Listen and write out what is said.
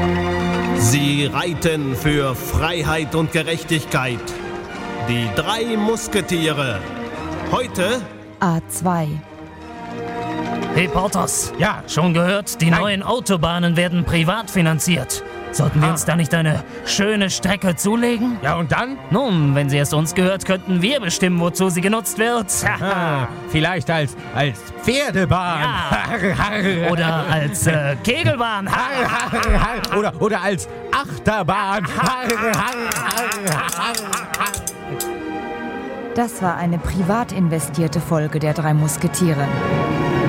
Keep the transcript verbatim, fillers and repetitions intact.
Sie reiten für Freiheit und Gerechtigkeit. Die drei Musketiere. Heute A zwei. Hey Porthos, Ja. schon gehört, die Nein. neuen Autobahnen werden privat finanziert. Sollten wir Ah. uns da nicht eine schöne Strecke zulegen? Ja, und dann? Nun, wenn sie erst uns gehört, könnten wir bestimmen, wozu sie genutzt wird. Ah, vielleicht als, als Pferdebahn. Ja. Oder als äh, Kegelbahn. oder, oder als Achterbahn. Das war eine privat investierte Folge der drei Musketiere.